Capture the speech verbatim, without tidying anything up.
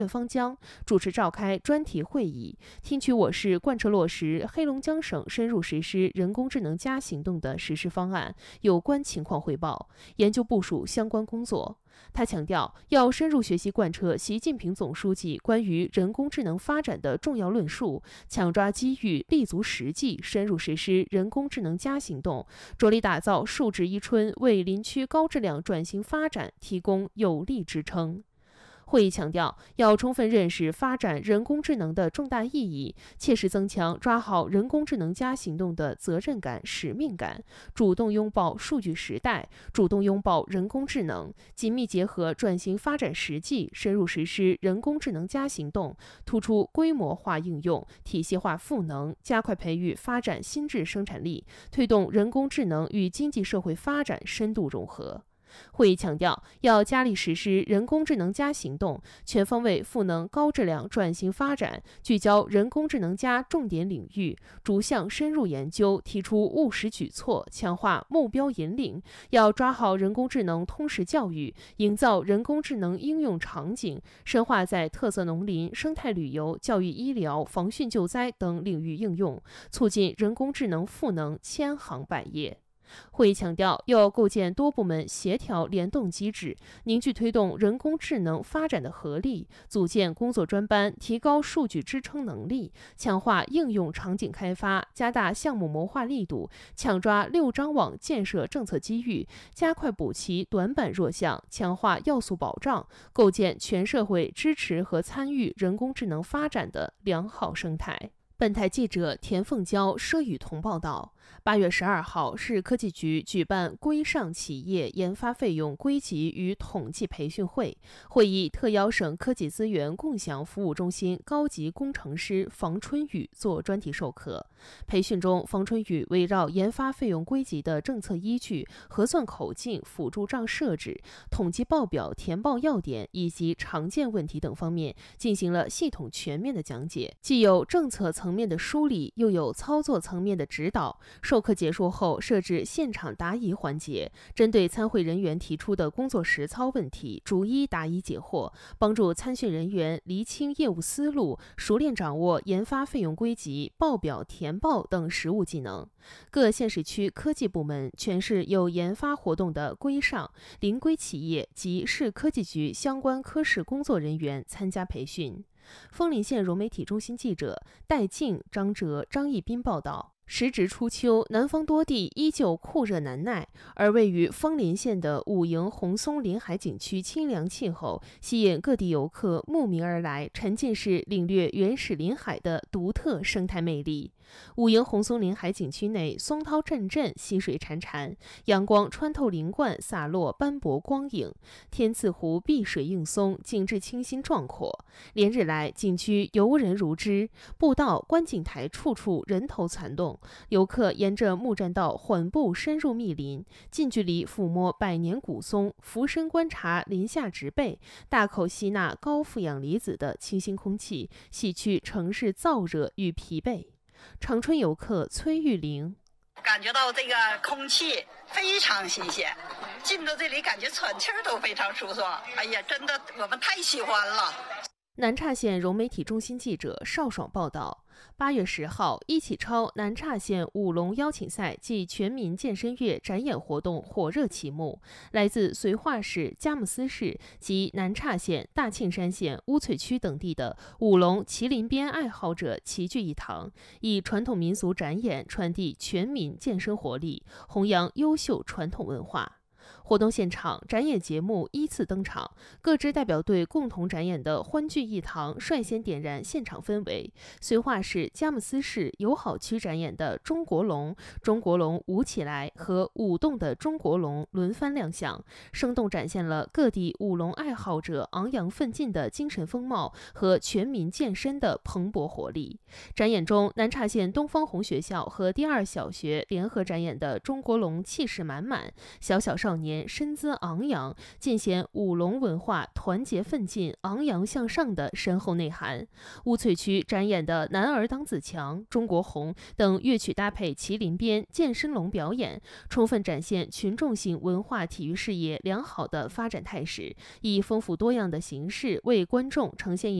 岳方江主持召开专题会议，听取我市贯彻落实黑龙江省深入实施人工智能加行动的实施方案有关情况汇报，研究部署相关工作。他强调，要深入学习贯彻习近平总书记关于人工智能发展的重要论述，抢抓机遇，立足实际，深入实施人工智能加行动，着力打造数值伊春，为林区高质量转型发展提供有力支撑。会议强调，要充分认识发展人工智能的重大意义，切实增强抓好人工智能加行动的责任感、使命感，主动拥抱数据时代，主动拥抱人工智能，紧密结合转型发展实际，深入实施人工智能加行动，突出规模化应用、体系化赋能，加快培育发展新质生产力，推动人工智能与经济社会发展深度融合。会议强调，要加力实施人工智能加行动，全方位赋能高质量转型发展，聚焦人工智能加重点领域，逐项深入研究，提出务实举措，强化目标引领。要抓好人工智能通识教育，营造人工智能应用场景，深化在特色农林、生态旅游、教育医疗、防汛救灾等领域应用，促进人工智能赋能千行百业。会议强调，要构建多部门协调联动机制，凝聚推动人工智能发展的合力，组建工作专班，提高数据支撑能力，强化应用场景开发，加大项目谋划力度，抢抓六张网建设政策机遇，加快补齐短板弱项，强化要素保障，构建全社会支持和参与人工智能发展的良好生态。本台记者田凤娇、佘雨桐报道。八月十二号，市科技局举办规上企业研发费用归集与统计培训会，会议特邀省科技资源共享服务中心高级工程师房春雨做专题授课。培训中，房春雨围绕研发费用归集的政策依据、核算口径、辅助账设置、统计报表填报要点以及常见问题等方面进行了系统全面的讲解，既有政策层面的梳理，又有操作层面的指导。授课结束后，设置现场答疑环节，针对参会人员提出的工作实操问题，逐一答疑解惑，帮助参训人员厘清业务思路，熟练掌握研发费用归集、报表填报等实务技能。各县市区科技部门、全市有研发活动的规上、临规企业及市科技局相关科室工作人员参加培训。枫林县融媒体中心记者戴静、张哲、张义斌报道。时值初秋，南方多地依旧酷热难耐，而位于枫林县的武营红松林海景区清凉气候，吸引各地游客慕名而来，沉浸式领略原始林海的独特生态魅力。武营红松林海景区内松涛阵阵，溪水潺潺，阳光穿透林冠，洒落斑驳光影。天赐湖碧水映松，景致清新壮阔。连日来，景区游人如织，步道、观景台处处人头攒动。游客沿着木栈道缓步深入密林，近距离抚摸百年古松，俯身观察林下植被，大口吸纳高负氧离子的清新空气，洗去城市燥热与疲惫。长春游客崔玉玲感觉到这个空气非常新鲜，进到这里感觉喘气儿都非常舒爽。哎呀，真的我们太喜欢了。 南岔县融媒体中心记者邵爽报道。八月十号，一起超南岔县舞龙邀请赛暨全民健身月展演活动火热启幕。来自绥化市、佳木斯市及南岔县、大庆山县、乌翠区等地的舞龙麒麟鞭爱好者齐聚一堂，以传统民俗展演传递全民健身活力，弘扬优秀传统文化。活动现场，展演节目依次登场，各支代表队共同展演的欢聚一堂率先点燃现场氛围。绥化市、佳木斯市友好区展演的中国龙、中国龙舞起来和舞动的中国龙轮番亮相，生动展现了各地舞龙爱好者昂扬奋进的精神风貌和全民健身的蓬勃活力。展演中，南岔县东方红学校和第二小学联合展演的中国龙气势满满，小小少年年身姿昂扬，尽显舞龙文化团结奋进、昂扬向上的深厚内涵。乌翠区展演的《男儿当自强》《中国红》等乐曲搭配麒麟鞭、健身龙表演，充分展现群众性文化体育事业良好的发展态势，以丰富多样的形式为观众呈现一